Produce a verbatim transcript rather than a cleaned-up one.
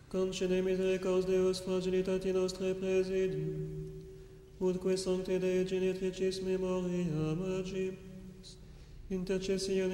concede misericordias Deus fragilitati nostre presidium, utque Sancte Dei Genetricis memoria magibus, intercessione